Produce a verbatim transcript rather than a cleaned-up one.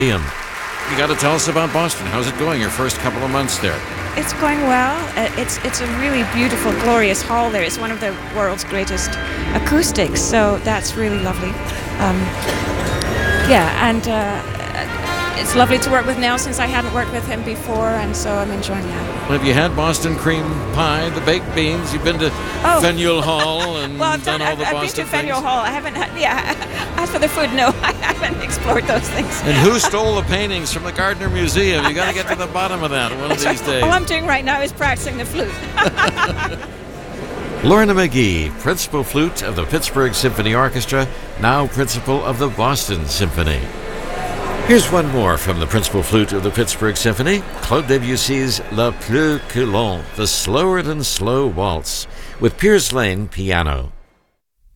Ian, you got to tell us about Boston. How's it going, your first couple of months there? It's going well. Uh, it's it's a really beautiful, glorious hall there. It's one of the world's greatest acoustics, so that's really lovely. Um, yeah, and uh, it's lovely to work with Nell since I hadn't worked with him before, and so I'm enjoying that. Well, have you had Boston cream pie, the baked beans? You've been to Oh. Faneuil Hall and Well, I've done, done, all I've, the I've Boston been to Faneuil things? Hall. I haven't had, yeah. As for the food, no, I haven't explored those things. And who stole the paintings from the Gardner Museum? You got to get to the bottom of that one of these days. All I'm doing right now is practicing the flute. Lorna McGee, principal flute of the Pittsburgh Symphony Orchestra, now principal of the Boston Symphony. Here's one more from the principal flute of the Pittsburgh Symphony, Claude Debussy's La Plus que lent, the slower than slow waltz, with Piers Lane piano.